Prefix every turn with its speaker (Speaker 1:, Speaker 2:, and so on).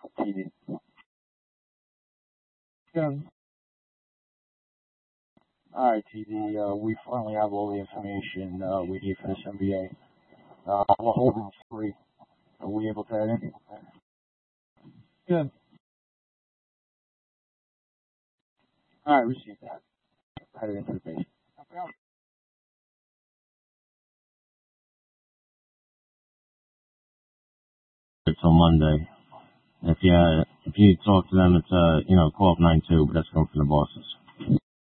Speaker 1: TD. Yeah. All right, TD. We finally have all the information we need for this MBA. We're holding free. Are we able to add in? Good. All right, received that. Headed into the base. Until Monday. If you talk to them, it's call up 92, but that's coming from the bosses.